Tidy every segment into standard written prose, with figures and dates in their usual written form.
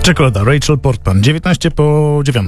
Czekolada, Rachel Portman, 19 po 9.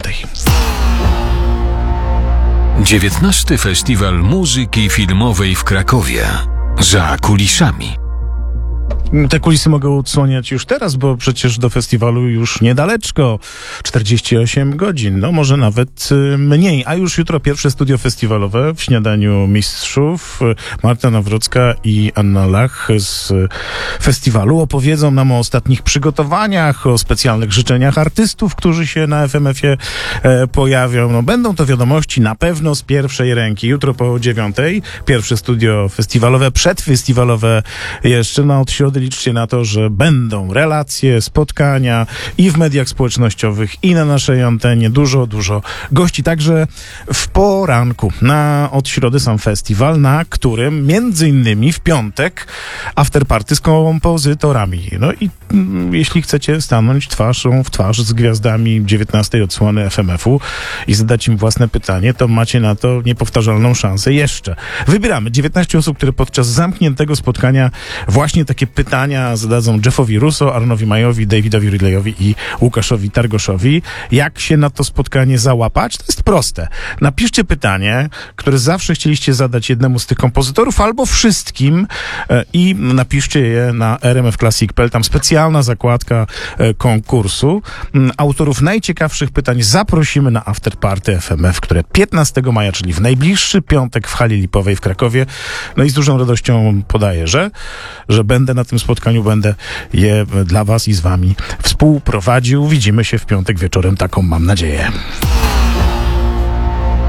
19. Festiwal Muzyki Filmowej w Krakowie. Za kulisami. Te kulisy mogę odsłaniać już teraz, bo przecież do festiwalu już niedaleczko, 48 godzin, no może nawet mniej. A już jutro pierwsze studio festiwalowe w Śniadaniu Mistrzów. Marta Nawrocka i Anna Lach z festiwalu opowiedzą nam o ostatnich przygotowaniach, o specjalnych życzeniach artystów, którzy się na FMF-ie pojawią. No będą to wiadomości na pewno z pierwszej ręki. Jutro po 9. Pierwsze studio festiwalowe, przedfestiwalowe jeszcze, no od środy liczcie na to, że będą relacje, spotkania i w mediach społecznościowych, i na naszej antenie. Dużo gości. Także w poranku od środy sam festiwal, na którym między innymi w piątek afterparty z kompozytorami. No i jeśli chcecie stanąć twarzą w twarz z gwiazdami 19. odsłony FMF-u i zadać im własne pytanie, to macie na to niepowtarzalną szansę jeszcze. Wybieramy 19 osób, które podczas zamkniętego spotkania właśnie takie pytania zadadzą Jeffowi Russo, Aaronowi Mayowi, Davidowi Ridleyowi i Łukaszowi Targoszowi. Jak się na to spotkanie załapać? To jest proste. Napiszcie pytanie, które zawsze chcieliście zadać jednemu z tych kompozytorów albo wszystkim i napiszcie je na rmfclassic.pl. Tam specjalna zakładka konkursu. Autorów najciekawszych pytań zaprosimy na afterparty FMF, które 15 maja, czyli w najbliższy piątek w hali Lipowej w Krakowie. No i z dużą radością podaję, że będę na tym spotkaniu, będę je dla was i z wami współprowadził. Widzimy się w piątek wieczorem, taką mam nadzieję.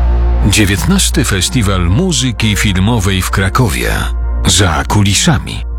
19. Festiwal Muzyki Filmowej w Krakowie. Za kulisami.